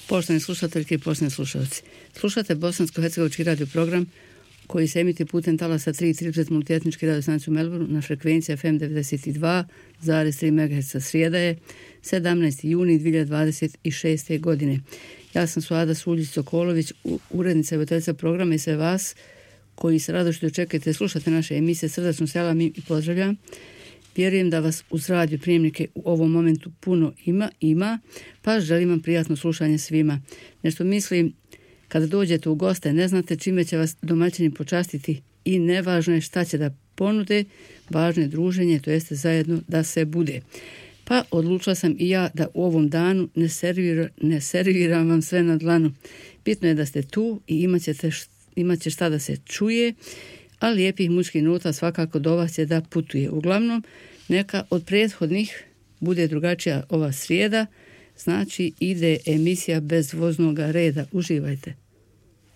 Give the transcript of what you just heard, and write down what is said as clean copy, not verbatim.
Poštovani slušateljke i poštovani slušalci, slušate bosansko-hercegovački radio program koji se emituje putem talasa 3 multietnički radio stanicu u Melbourne na frekvenciji FM 92,3 MHz. Srijeda je 17. juni 2026. godine. Ja sam Suada Suljić-Sokolović, urednica i voditeljica programa, i sve vas koji se radošću očekujete slušate naše emisije srdačno selam i pozdravljam. Vjerujem da vas uz radio prijemnike u ovom momentu puno ima, pa želim vam prijatno slušanje svima. Nešto mislim, kada dođete u goste, ne znate čime će vas domaćini počastiti i nevažno je šta će da ponude, važno je druženje, to jeste zajedno da se bude. Pa odlučila sam i ja da u ovom danu ne serviram vam sve na dlanu. Bitno je da ste tu i imat će šta da se čuje, a lijepih muških nota svakako do vas je da putuje. Uglavnom, neka od prethodnih bude drugačija ova srijeda, znači ide emisija bez voznoga reda. Uživajte.